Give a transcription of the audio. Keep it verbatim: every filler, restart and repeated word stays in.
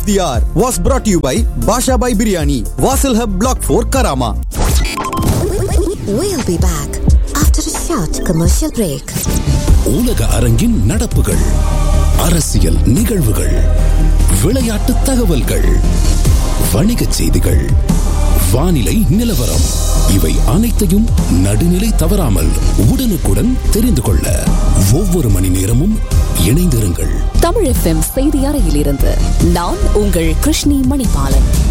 The hour was brought to you by Basha Bhai Biryani, Wasil Hub Block four, Karama. We'll be back after a short commercial break. உலக அரங்கின் நடப்புகள், அரசியல் நிகழ்வுகள், விளையாட்டு தகவல்கள், வணிகச் செய்திகள், வானிலை நிலவரம், இவை அனைத்தையும் நடுநிலை தவறாமல் உடனுக்குடன் தெரிந்து கொள்ள ஒவ்வொரு மணி நேரமும் இணைந்திருங்கள். தமிழ் எஃப்எம் செய்தி அறையிலிருந்து நான் உங்கள் கிருஷ்ணி மணிபாலன்.